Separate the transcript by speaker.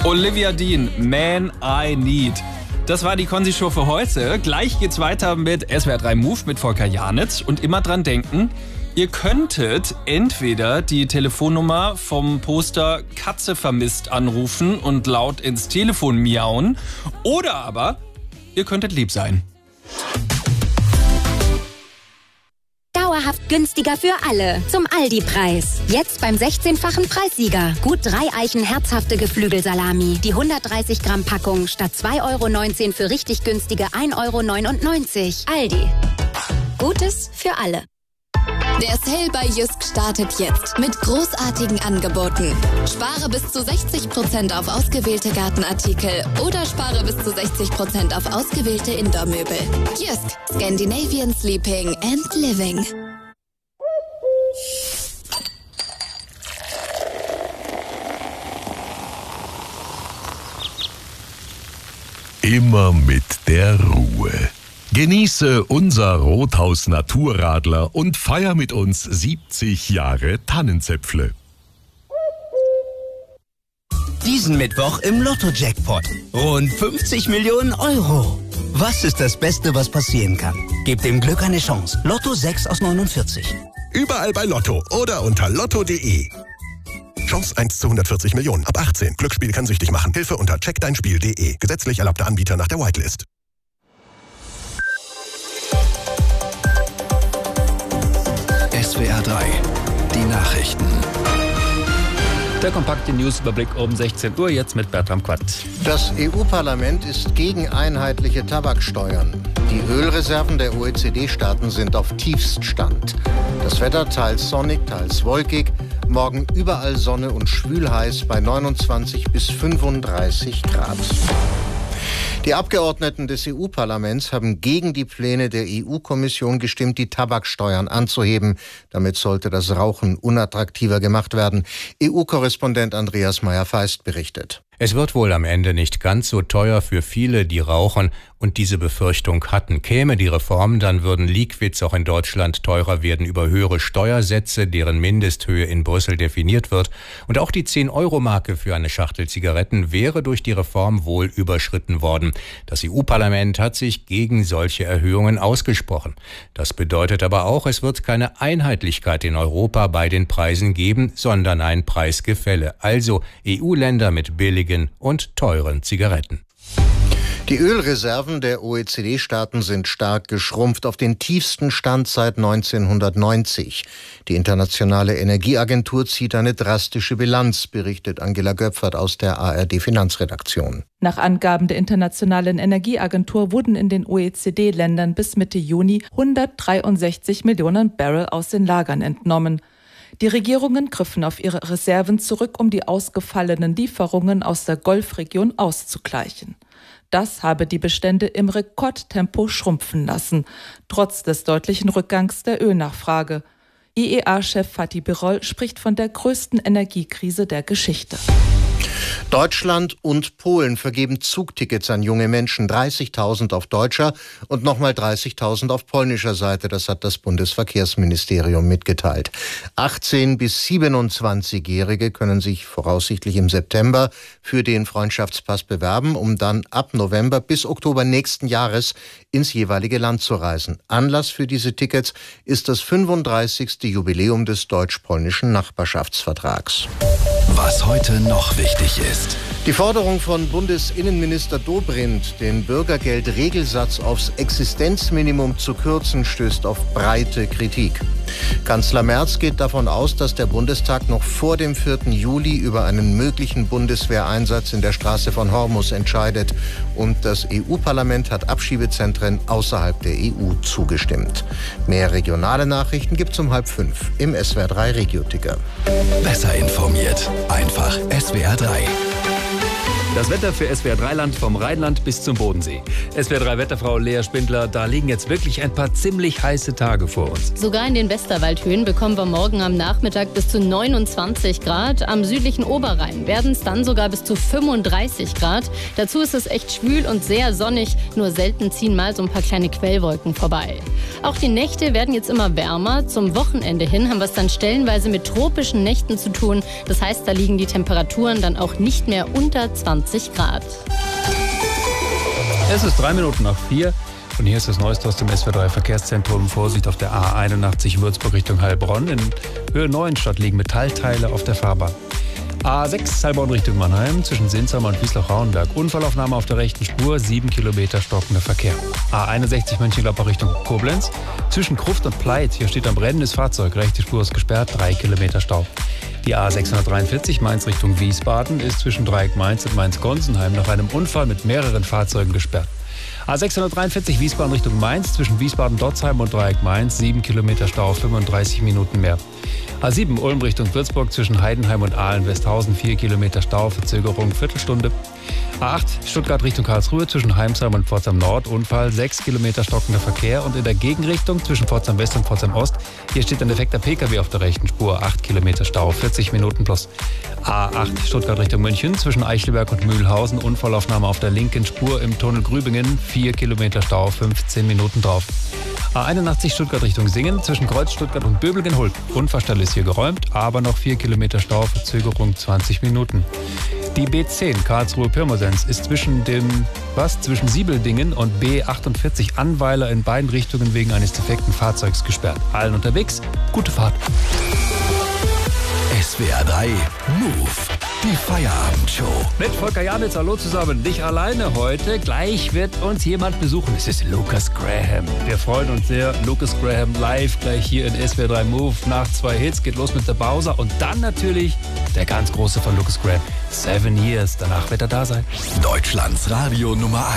Speaker 1: Olivia Dean, Man I Need. Das war die Konzi-Show für heute. Gleich geht's weiter mit SWR 3 Move mit Volker Janitz. Und immer dran denken, ihr könntet entweder die Telefonnummer vom Poster Katze vermisst anrufen und laut ins Telefon miauen. Oder aber ihr könntet lieb sein.
Speaker 2: Dauerhaft günstiger für alle. Zum Aldi-Preis. Jetzt beim 16-fachen Preissieger. Gut 3 Eichen herzhafte Geflügelsalami. Die 130 Gramm Packung statt 2,19 € für richtig günstige 1,99 €. Aldi. Gutes für alle.
Speaker 3: Der Sale bei Jysk startet jetzt mit großartigen Angeboten. Spare bis zu 60% auf ausgewählte Gartenartikel oder spare bis zu 60% auf ausgewählte Indoor-Möbel. Jysk, Scandinavian Sleeping and Living.
Speaker 4: Immer mit der Ruhe. Genieße unser Rothaus Naturradler und feier mit uns 70 Jahre Tannenzäpfle.
Speaker 5: Diesen Mittwoch im Lotto-Jackpot. Rund 50 Millionen €. Was ist das Beste, was passieren kann? Gebt dem Glück eine Chance. Lotto 6 aus 49.
Speaker 6: Überall bei Lotto oder unter lotto.de. Chance 1 zu 140 Millionen. Ab 18. Glücksspiel kann süchtig machen. Hilfe unter checkdeinspiel.de. Gesetzlich erlaubter Anbieter nach der Whitelist.
Speaker 7: SWR 3, die Nachrichten.
Speaker 1: Der kompakte Newsüberblick um 16 Uhr, jetzt mit Bertram Quatt.
Speaker 8: Das EU-Parlament ist gegen einheitliche Tabaksteuern. Die Ölreserven der OECD-Staaten sind auf Tiefststand. Das Wetter teils sonnig, teils wolkig. Morgen überall Sonne und schwülheiß bei 29 bis 35 Grad. Die Abgeordneten des EU-Parlaments haben gegen die Pläne der EU-Kommission gestimmt, die Tabaksteuern anzuheben. Damit sollte das Rauchen unattraktiver gemacht werden. EU-Korrespondent Andreas Meyer-Feist berichtet.
Speaker 9: Es wird wohl am Ende nicht ganz so teuer für viele, die rauchen und diese Befürchtung hatten. Käme die Reform, dann würden Liquids auch in Deutschland teurer werden über höhere Steuersätze, deren Mindesthöhe in Brüssel definiert wird. Und auch die 10-Euro-Marke für eine Schachtel Zigaretten wäre durch die Reform wohl überschritten worden. Das EU-Parlament hat sich gegen solche Erhöhungen ausgesprochen. Das bedeutet aber auch, es wird keine Einheitlichkeit in Europa bei den Preisen geben, sondern ein Preisgefälle. Also EU-Länder mit billigen und teuren Zigaretten.
Speaker 8: Die Ölreserven der OECD-Staaten sind stark geschrumpft auf den tiefsten Stand seit 1990. Die Internationale Energieagentur zieht eine drastische Bilanz, berichtet Angela Göpfert aus der ARD-Finanzredaktion.
Speaker 10: Nach Angaben der Internationalen Energieagentur wurden in den OECD-Ländern bis Mitte Juni 163 Millionen Barrel aus den Lagern entnommen. Die Regierungen griffen auf ihre Reserven zurück, um die ausgefallenen Lieferungen aus der Golfregion auszugleichen. Das habe die Bestände im Rekordtempo schrumpfen lassen, trotz des deutlichen Rückgangs der Ölnachfrage. IEA-Chef Fatih Birol spricht von der größten Energiekrise der Geschichte.
Speaker 8: Deutschland und Polen vergeben Zugtickets an junge Menschen, 30.000 auf deutscher und nochmal 30.000 auf polnischer Seite. Das hat das Bundesverkehrsministerium mitgeteilt. 18- bis 27-Jährige können sich voraussichtlich im September für den Freundschaftspass bewerben, um dann ab November bis Oktober nächsten Jahres ins jeweilige Land zu reisen. Anlass für diese Tickets ist das 35. Jubiläum des deutsch-polnischen Nachbarschaftsvertrags.
Speaker 7: Was heute noch wichtig ist.
Speaker 8: Die Forderung von Bundesinnenminister Dobrindt, den Bürgergeldregelsatz aufs Existenzminimum zu kürzen, stößt auf breite Kritik. Kanzler Merz geht davon aus, dass der Bundestag noch vor dem 4. Juli über einen möglichen Bundeswehreinsatz in der Straße von Hormuz entscheidet. Und das EU-Parlament hat Abschiebezentren außerhalb der EU zugestimmt. Mehr regionale Nachrichten gibt's um 4:30 im SWR 3 Regio-Ticker.
Speaker 7: Besser informiert. Einfach SWR 3.
Speaker 1: Das Wetter für SWR 3 Land vom Rheinland bis zum Bodensee. SWR 3 Wetterfrau Lea Spindler, da liegen jetzt wirklich ein paar ziemlich heiße Tage vor uns.
Speaker 11: Sogar in den Westerwaldhöhen bekommen wir morgen am Nachmittag bis zu 29 Grad. Am südlichen Oberrhein werden es dann sogar bis zu 35 Grad. Dazu ist es echt schwül und sehr sonnig. Nur selten ziehen mal so ein paar kleine Quellwolken vorbei. Auch die Nächte werden jetzt immer wärmer. Zum Wochenende hin haben wir es dann stellenweise mit tropischen Nächten zu tun. Das heißt, da liegen die Temperaturen dann auch nicht mehr unter 20 Grad.
Speaker 1: Es ist 4:03 und hier ist das Neueste aus dem SWR 3 Verkehrszentrum. Vorsicht auf der A81 Würzburg Richtung Heilbronn. In Höhe Neuenstadt liegen Metallteile auf der Fahrbahn. A6 Heilbronn Richtung Mannheim zwischen Sinsheim und Wiesloch-Rauenberg. Unfallaufnahme auf der rechten Spur, 7 Kilometer stockender Verkehr. A61 Mönchengladbach Richtung Koblenz zwischen Kruft und Pleit. Hier steht ein brennendes Fahrzeug. Rechte Spur ist gesperrt, 3 Kilometer Stau. Die A643 Mainz Richtung Wiesbaden ist zwischen Dreieck Mainz und Mainz-Gonsenheim nach einem Unfall mit mehreren Fahrzeugen gesperrt. A643 Wiesbaden Richtung Mainz zwischen Wiesbaden-Dotzheim und Dreieck Mainz, 7 Kilometer Stau, 35 Minuten mehr. A7 Ulm Richtung Würzburg zwischen Heidenheim und Ahlen-Westhausen, 4 Kilometer Stau, Verzögerung, Viertelstunde. A8 Stuttgart Richtung Karlsruhe zwischen Heimsheim und Pforzheim Nord, Unfall, 6 Kilometer stockender Verkehr und in der Gegenrichtung zwischen Pforzheim West und Pforzheim Ost. Hier steht ein defekter Pkw auf der rechten Spur, 8 Kilometer Stau, 40 Minuten plus. A8 Stuttgart Richtung München zwischen Eichelberg und Mühlhausen, Unfallaufnahme auf der linken Spur im Tunnel Grübingen, 4 Kilometer Stau, 15 Minuten drauf. A81 Stuttgart Richtung Singen zwischen Kreuz Stuttgart und Böblingen-Hulk. Unfallstelle ist hier geräumt, aber noch 4 Kilometer Stau, Verzögerung 20 Minuten. Die B10 Karlsruhe-Pirmasens ist zwischen Siebeldingen und B48 Annweiler in beiden Richtungen wegen eines defekten Fahrzeugs gesperrt. Allen unterwegs, gute Fahrt.
Speaker 7: SWR 3 Move. Die Feierabendshow.
Speaker 1: Mit Volker Janitz, hallo zusammen. Nicht alleine heute. Gleich wird uns jemand besuchen. Es ist Lucas Graham. Wir freuen uns sehr. Lucas Graham live gleich hier in SWR 3 Move. Nach 2 Hits geht los mit der Bowser. Und dann natürlich der ganz große von Lucas Graham. 7 Years. Danach wird er da sein.
Speaker 7: Deutschlands Radio Nummer 1.